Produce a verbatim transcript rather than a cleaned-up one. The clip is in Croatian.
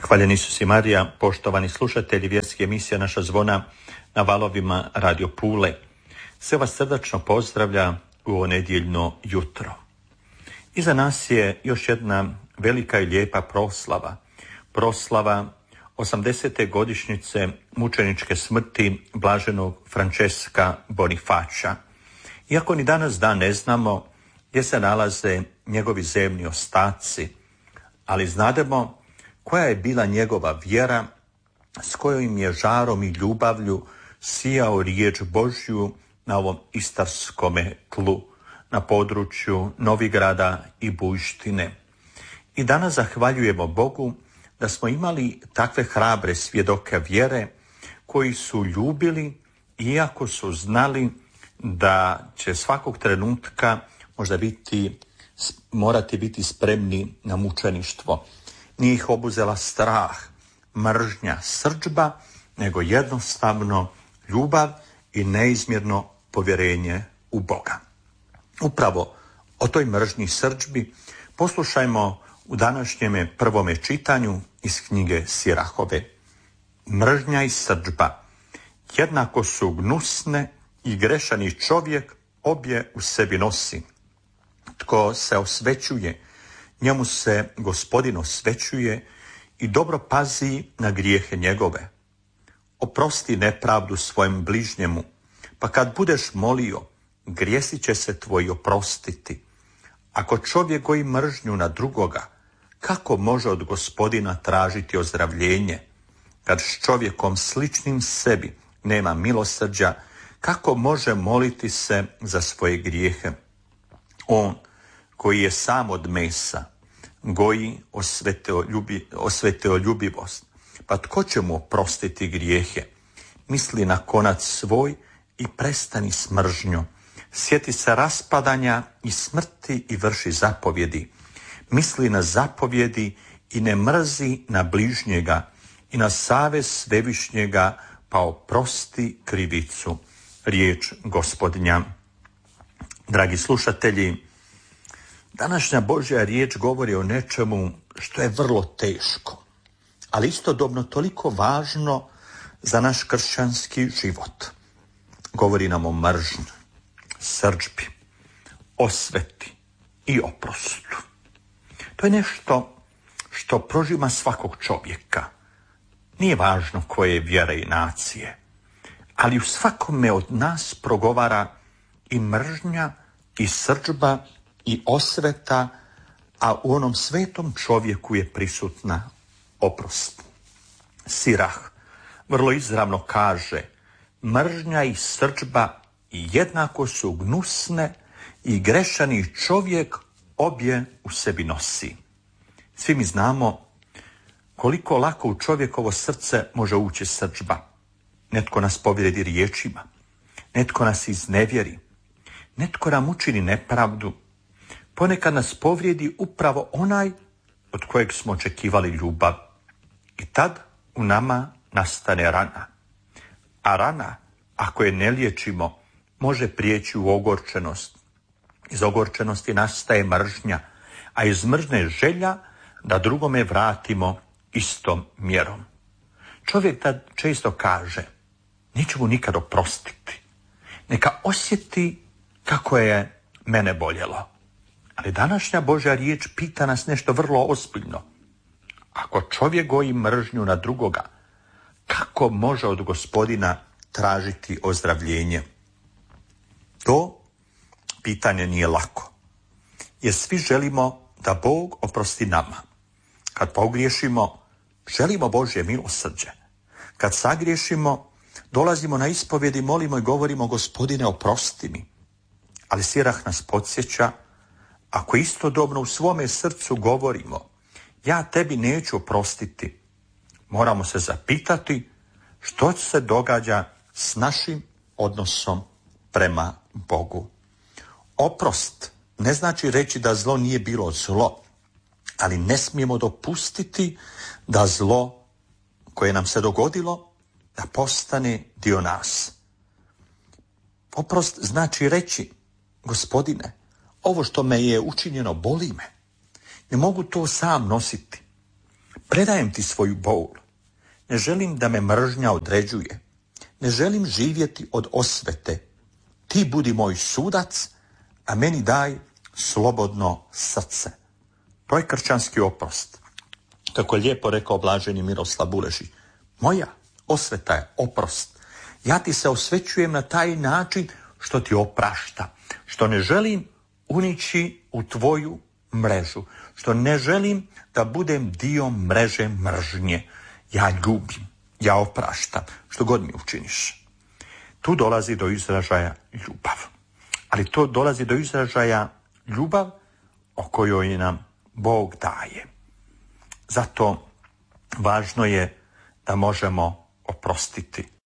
Hvaljeni Isus i Marija, poštovani slušatelji vjerske emisije Naša zvona na valovima Radio Pule. Sve vas srdačno pozdravlja u ovo nedjeljno jutro. Iza nas je još jedna velika i lijepa proslava. Proslava osamdesete godišnjice mučeničke smrti blaženog Francesca Bonifacia. Iako ni danas dan ne znamo gdje se nalaze njegovi zemni ostaci, ali znademo koja je bila njegova vjera, s kojom je žarom i ljubavlju sijao riječ Božju na ovom istarskome tlu, na području Novigrada i Bujštine. I danas zahvaljujemo Bogu da smo imali takve hrabre svjedoke vjere koji su ljubili, iako su znali da će svakog trenutka možda biti, morati biti spremni na mučeništvo. Nije ih obuzela strah, mržnja, srdžba, nego jednostavno ljubav i neizmjerno povjerenje u Boga. Upravo o toj mržnji srdžbi poslušajmo u današnjem prvome čitanju iz knjige Sirahove. Mržnja i srdžba jednako su gnusne i grešani čovjek obje u sebi nosi. Tko se osvećuje, njemu se Gospodin osvećuje i dobro pazi na grijehe njegove. Oprosti nepravdu svojem bližnjemu, pa kad budeš molio, grijesi će se tvoji oprostiti. Ako čovjek goji mržnju na drugoga, kako može od Gospodina tražiti ozdravljenje? Kad s čovjekom sličnim sebi nema milosrđa, kako može moliti se za svoje grijehe? On koji je sam od mesa goji osveteoljubivost, pa tko će mu oprostiti grijehe? Misli na konac svoj i prestani s mržnjom. Sjeti se raspadanja i smrti i vrši zapovjedi. Misli na zapovjedi i ne mrzi na bližnjega i na savez svevišnjega, pa oprosti krivicu. Riječ Gospodnja. Dragi slušatelji, današnja Božja riječ govori o nečemu što je vrlo teško, ali istodobno toliko važno za naš kršćanski život. Govori nam o mržnji, srdžbi, osveti i oprostu. To je nešto što prožima svakog čovjeka. Nije važno koje vjere i nacije, ali u svakome od nas progovara i mržnja i srdžba i osveta, a u onom svetom čovjeku je prisutna oprost. Sirah vrlo izravno kaže: mržnja i srdžba jednako su gnusne i grešani čovjek obje u sebi nosi. Svi mi znamo koliko lako u čovjekovo srce može ući srdžba. Netko nas povrijedi riječima, netko nas iznevjeri, netko nam učini nepravdu. Ponekad nas povrijedi upravo onaj od kojeg smo očekivali ljubav. I tad u nama nastane rana. A rana, ako je ne liječimo, može prijeći u ogorčenost. Iz ogorčenosti nastaje mržnja, a iz mržnje želja da drugome vratimo istom mjerom. Čovjek tad često kaže: neću mu nikad oprostiti. Neka osjeti kako je mene boljelo. Ali današnja Božja riječ pita nas nešto vrlo ozbiljno. Ako čovjek goji mržnju na drugoga, kako može od Gospodina tražiti ozdravljenje? To pitanje nije lako, jer svi želimo da Bog oprosti nama. Kad pogriješimo, želimo Božje milosrđe. Kad sagriješimo, dolazimo na ispovjed i molimo i govorimo: Gospodine, oprosti mi. Ali Sirah nas podsjeća, ako istodobno u svome srcu govorimo: ja tebi neću oprostiti, moramo se zapitati što se događa s našim odnosom prema Bogu. Oprost ne znači reći da zlo nije bilo zlo, ali ne smijemo dopustiti da zlo koje nam se dogodilo da postane dio nas. Oprost znači reći: Gospodine, ovo što me je učinjeno boli me. Ne mogu to sam nositi. Predajem ti svoju bol. Ne želim da me mržnja određuje. Ne želim živjeti od osvete. Ti budi moj sudac, a meni daj slobodno srce. To je kršćanski oprost. Kako je lijepo rekao blaženi Miroslav Buležić. Moja osveta je oprost. Ja ti se osvećujem na taj način što ti oprašta. Što ne želim unići u tvoju mrežu. Što ne želim da budem dio mreže mržnje. Ja ljubim, ja opraštam, što god mi učiniš. Tu dolazi do izražaja ljubav. Ali to dolazi do izražaja ljubav o kojoj nam Bog daje. Zato važno je da možemo oprostiti